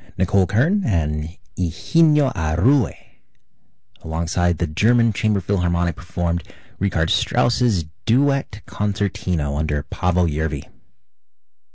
Nicole Kern and Eugenio Arrue, alongside the German Chamber Philharmonic, performed Richard Strauss's Duet Concertino under Paavo Järvi.